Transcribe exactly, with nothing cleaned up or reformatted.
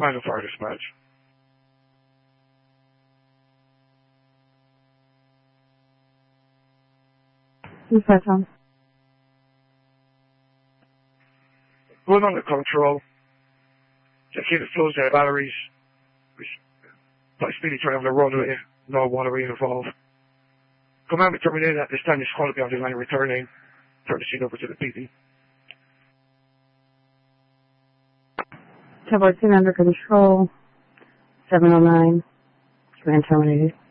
Command and fire dispatch. Dispatch on. Going under control. Just keep the flows there, batteries. By speedy train on the runway, no water involved. Command be terminated at this time. This call will be on the line returning. Turn the sheet over to the P D. Tower two under control. seven oh nine. Command terminated.